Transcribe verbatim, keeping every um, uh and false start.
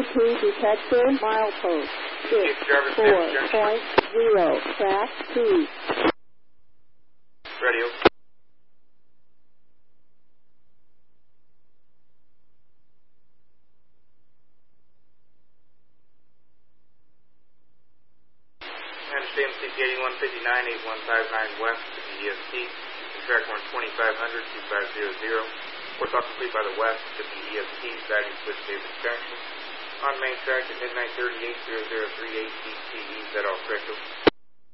Bluetooth detector, milepost, six, four, point zero, track two. Radio. Understand C P eighty-one fifty-nine, eighty-one fifty-nine West to the E S T. Track one twenty-five hundred, twenty-five hundred. Work off complete by the west to the E S T, guiding switch Davis Junction. On main track at midnight thirty-eight, zero zero three eight E T E, is that all correct?